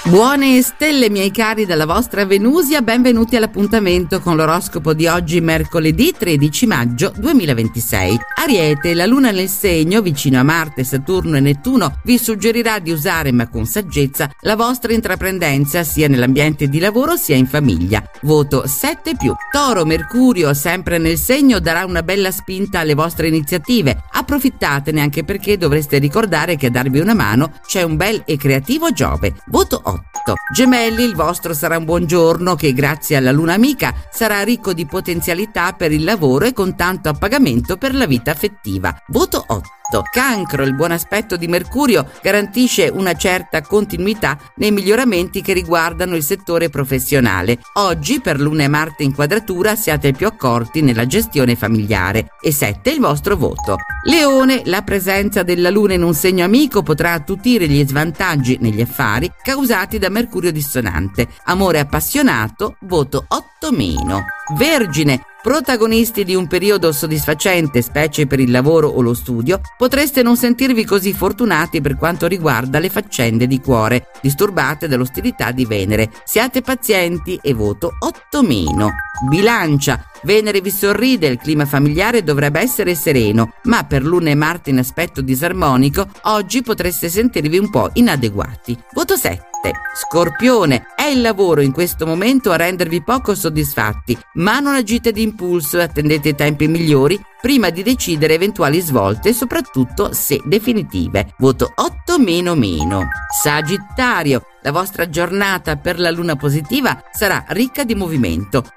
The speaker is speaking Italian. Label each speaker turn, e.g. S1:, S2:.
S1: Buone stelle miei cari dalla vostra Venusia, benvenuti all'appuntamento con l'oroscopo di oggi mercoledì 13 maggio 2026. Ariete, la luna nel segno vicino a Marte, Saturno e Nettuno vi suggerirà di usare ma con saggezza la vostra intraprendenza sia nell'ambiente di lavoro sia in famiglia. Voto 7+. Toro, Mercurio sempre nel segno darà una bella spinta alle vostre iniziative, approfittatene anche perché dovreste ricordare che a darvi una mano c'è un bel e creativo Giove. Voto 8. Gemelli, il vostro sarà un buon giorno che grazie alla luna amica sarà ricco di potenzialità per il lavoro e con tanto appagamento per la vita affettiva. Voto 8. Cancro, il buon aspetto di Mercurio garantisce una certa continuità nei miglioramenti che riguardano il settore professionale. Oggi per Luna e Marte in quadratura siate più accorti nella gestione familiare. E 7 il vostro voto. Leone, la presenza della luna in un segno amico potrà attutire gli svantaggi negli affari causati da Mercurio dissonante. Amore appassionato, voto 8-. Vergine, protagonisti di un periodo soddisfacente, specie per il lavoro o lo studio, potreste non sentirvi così fortunati per quanto riguarda le faccende di cuore, disturbate dall'ostilità di Venere. Siate pazienti e voto 8-. Bilancia, Venere vi sorride, il clima familiare dovrebbe essere sereno, ma per Luna e Marte in aspetto disarmonico, oggi potreste sentirvi un po' inadeguati. Voto 7. Scorpione, è il lavoro in questo momento a rendervi poco soddisfatti, ma non agite di impulso e attendete i tempi migliori prima di decidere eventuali svolte, soprattutto se definitive. Voto 8-. Sagittario, la vostra giornata per la luna positiva sarà ricca di movimento.